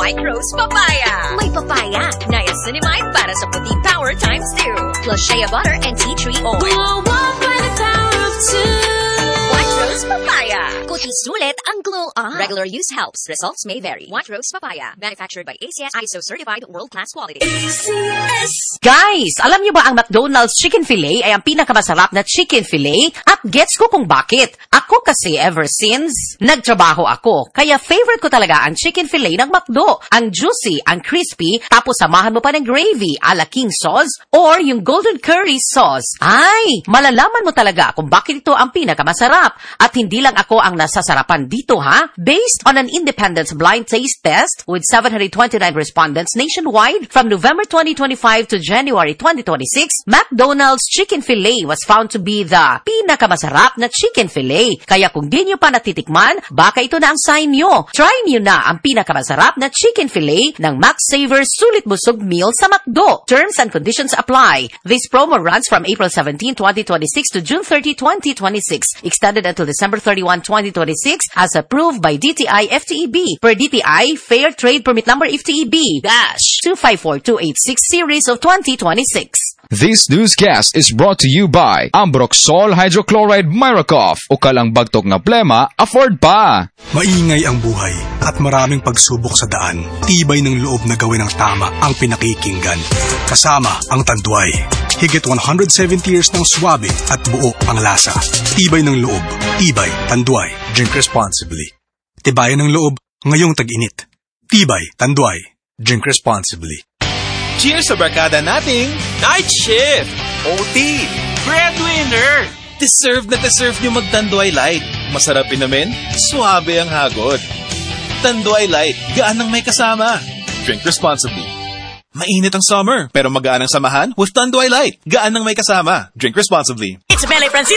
White Rose Papaya. May papaya, niacinamide para sa puting power times 2. Plus shea butter and tea tree oil. Glow up by the power of 2. White Rose Papaya. Kuti sulit ang glow up. Regular use helps. Results may vary. White Rose Papaya. Manufactured by ACS ISO certified world-class quality. ACS. Guys, alam niyo ba ang McDonald's chicken fillet ay ang pinakamasarap na chicken fillet? At gets ko kung bakit. Ako kasi ever since nagtrabaho ako, kaya favorite ko talaga ang chicken fillet ng McDo. Ang juicy, ang crispy, tapos samahan mo pa ng gravy, ala king sauce, or yung golden curry sauce. Ay, malalaman mo talaga kung bakit ito ang pinakamasarap. At hindi lang ako ang nasasarapan dito, ha? Based on an independent blind taste test with 729 respondents nationwide from November 2025 to January 2026, McDonald's chicken fillet was found to be the pinakamasarap na chicken fillet. Kaya kung di nyo pa natitikman, baka ito na ang sign nyo. Try nyo na ang pinakamasarap na chicken fillet ng McSavers Sulit Busog Meal sa McDo. Terms and conditions apply. This promo runs from April 17, 2026 to June 30, 2026. Extended until December 31, 2026 as approved by DTI FTEB. Per DTI Fair Trade Permit Number FTEB-254286 Series of 2026. This newscast is brought to you by Ambroxol Hydrochloride Miracoff. Ukal ang bagtok nga plema, afford pa! Maingay ang buhay at maraming pagsubok sa daan. Tibay ng loob na gawin ang tama ang pinakikinggan. Kasama ang Tanduay. Higit 170 years ng swabe at buo ang lasa. Tibay ng loob. Tibay, Tanduay. Drink responsibly. Tibayan ng loob ngayong tag-init. Tibay, Tanduay. Drink responsibly. Cheers sa barkada nating Night Shift! OT! Breadwinner! Deserve na deserve nyo mag-Tanduay Light. Masarap namin, suabe ang hagod. Tanduay Light, gaan ng may kasama. Drink responsibly. Mainit ang summer, pero magaan ang samahan with Tanduay Light. Gaan ng may kasama. Drink responsibly. It's Mele Francisco